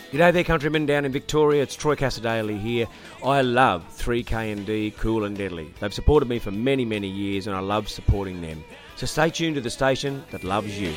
G'day there, countrymen down in Victoria. It's Troy Cassadaly here. I love 3K&D Cool and Deadly. They've supported me for many, many years, and I love supporting them. So stay tuned to the station that loves you.